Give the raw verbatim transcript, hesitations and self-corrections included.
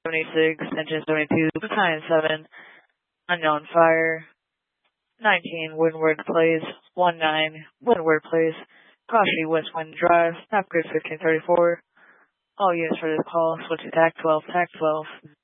seventy-six, engine seventy-two, battalion seven, unknown fire, nineteen, windward plays, one nine, windward plays, Kashi West Wind Drive, map grid fifteen thirty-four. All units for this call, switch to T A C twelve, T A C twelve.